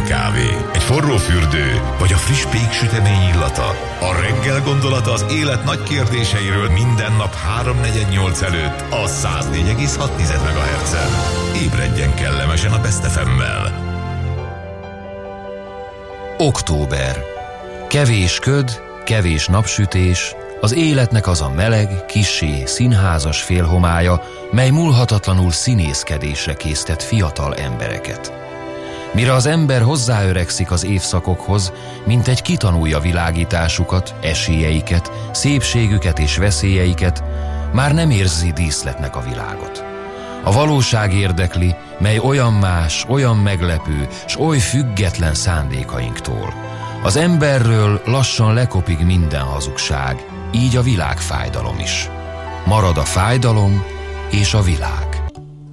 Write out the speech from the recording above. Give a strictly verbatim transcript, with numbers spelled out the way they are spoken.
kávé, egy forró fürdő, vagy a friss péksütemény illata. A reggel gondolata az élet nagy kérdéseiről minden nap háromnegyed nyolc előtt a száz négy egész hat megahertzen. Ébredjen kellemesen a Best ef emmel. Október. Kevés köd, kevés napsütés, az életnek az a meleg, kissé színházas félhomálya, mely múlhatatlanul színészkedésre késztet fiatal embereket. Mire az ember hozzáöregszik az évszakokhoz, mint egy kitanulja világításukat, esélyeiket, szépségüket és veszélyeiket, már nem érzi díszletnek a világot. A valóság érdekli, mely olyan más, olyan meglepő, s oly független szándékainktól. Az emberről lassan lekopik minden hazugság, így a világfájdalom is. Marad a fájdalom és a világ.